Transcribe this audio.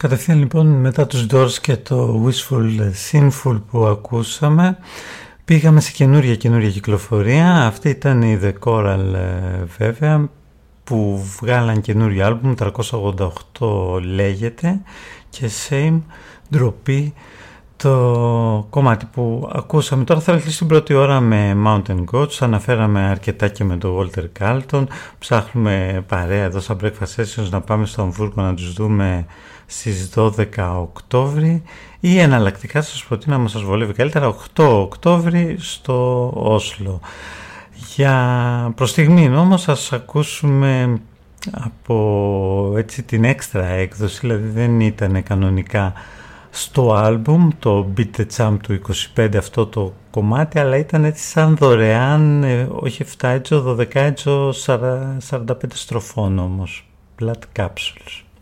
Κατευθείαν λοιπόν μετά τους Doors και το Wishful Sinful που ακούσαμε πήγαμε σε καινούρια κυκλοφορία. Αυτή ήταν η The Coral βέβαια, που βγάλαν καινούριο άλμπουμ, 388 λέγεται, και Shame, ντροπή, το κομμάτι που ακούσαμε. Τώρα θα αρχίσει την πρώτη ώρα με Mountain Goats. Αναφέραμε αρκετά και με τον Walter Carlton. Ψάχνουμε παρέα εδώ στα Breakfast Sessions να πάμε στο Αμβούργο να τους δούμε στις 12 Οκτώβρη, ή εναλλακτικά σας προτείνω, να σας βολεύει καλύτερα, 8 Οκτώβρη στο Όσλο. Για προς στιγμήν όμως σας ακούσουμε από έτσι την έξτρα έκδοση, δηλαδή δεν ήταν κανονικά στο άλμπουμ το Beat the Champ του 25 αυτό το κομμάτι, αλλά ήταν έτσι σαν δωρεάν, όχι 7 έτσο, 12 έτσο, 45 στροφών όμως, Blood Capsules.